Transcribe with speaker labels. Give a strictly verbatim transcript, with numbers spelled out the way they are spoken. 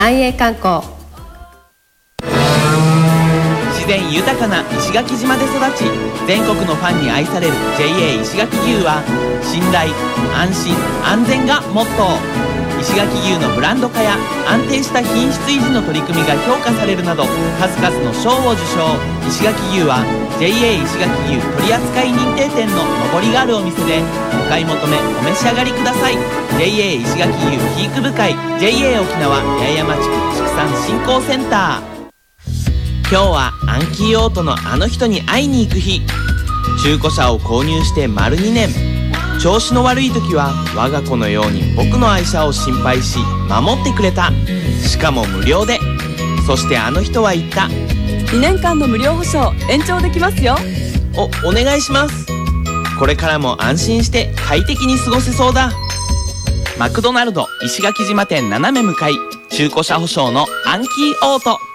Speaker 1: 安永観光。
Speaker 2: 自然豊かな石垣島で育ち、全国のファンに愛される ジェイエー 石垣牛は信頼、安心、安全がモットー。石垣牛のブランド化や安定した品質維持の取り組みが評価されるなど、数々の賞を受賞。石垣牛は ジェイエー 石垣牛取扱認定店の上りがあるお店でお買い求めお召し上がりください。 ジェイエー 石垣牛肥育部会 ジェイエー 沖縄八重山地区畜産振興センター。今日はアンキーオートのあの人に会いに行く日。中古車を購入して丸にねん。調子の悪い時は我が子のように僕の愛車を心配し守ってくれた。しかも無料で。そしてあの人は言った。
Speaker 3: にねんかんの無料保証延長できますよ。
Speaker 2: お、お願いします。これからも安心して快適に過ごせそうだ。マクドナルド石垣島店斜め向かい、中古車保証のアンキーオート。